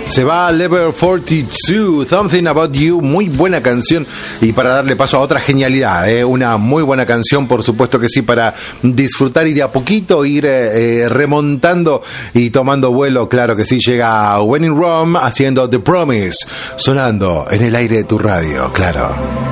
Se va Level 42, Something About You, muy buena canción. Y para darle paso a otra genialidad, una muy buena canción, por supuesto que sí, para disfrutar y de a poquito ir remontando y tomando vuelo. Claro que sí, llega When in Rome haciendo The Promise, sonando en el aire de tu radio, claro.